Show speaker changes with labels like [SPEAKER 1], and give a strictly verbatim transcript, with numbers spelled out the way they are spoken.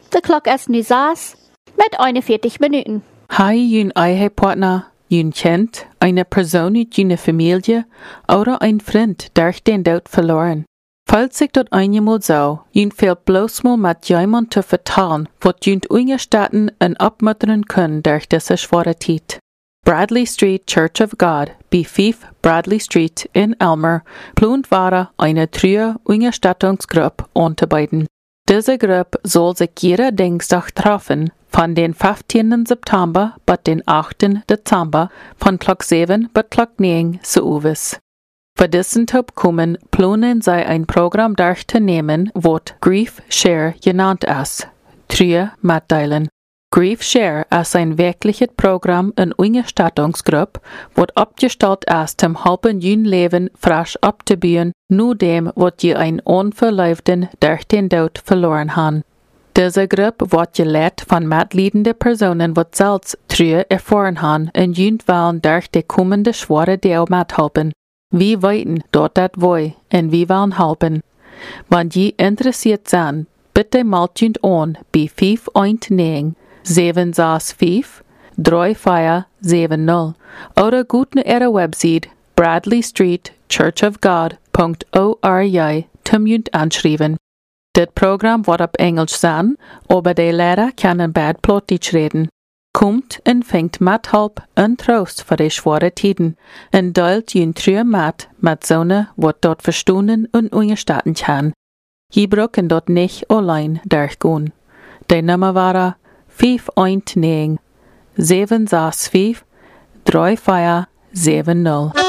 [SPEAKER 1] De klok is nu zes met eenenveertig Minuten.
[SPEAKER 2] Hai jün Ehepartner, jün Kind, eine Person uit jüne Familie oder ein Freund durch den Tod verloren. Falls sich dort einmal so, jün fehlt bloß mal mit jemand zu vertrauen, wat jün ungestatten en abmuttern können durch diese schwere Zeit. Bradley Street Church of God, B fünf Bradley Street in Elmer, plant war eine treue Ungestattungsgruppe anzubieten. Diese Gruppe soll sich jeder Dienstag treffen, von den fünfzehnten September bis den achten Dezember, von Klock sieben bis Klock neun zu Uwes. Für diesen Tag kommen, planen sie ein Programm durchzunehmen, das Grief Share genannt ist. Treue mitteilen. Grief Share ist ein wirkliches Programm in Ungestattungsgruppe, das abgestellt ist, um halben jün Leben frisch abzubauen, nur dem, was je ein Unverleibten durch den Tod verloren haben. Diese Gruppe wird geleitet von mitleidenden Personen, die selbst Treue erfahren haben und jün wollen durch die kommende schwere Deel mithelfen. Wir weiten dort das wollen und wir wollen helfen. Wenn Sie interessiert sind, bitte meldet jün an bei fünf eins neun sieben sechs fünf drei vier sieben null oder gut auf ihre Website bradley street church of god dot org zum jün anschreiben. Das Programm wird auf Englisch sein, aber die Lehrer können bad Plattdeutsch reden. Kommt und fängt Mithilfe und Trost für die schweren Zeiten und teilt jün Treue mit, mit Sonnen, die dort verstehen und ungestatten kann. Sie brauchen dort nicht allein durchgehen. Die Nummer war fünf eins neun sieben sechs fünf drei vier sieben null.